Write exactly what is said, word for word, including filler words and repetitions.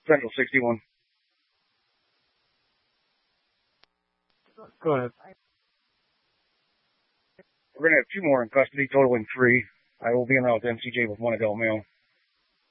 Central sixty-one. Go ahead. We're going to have two more in custody, totaling three. I will be in route to M C J with one adult male.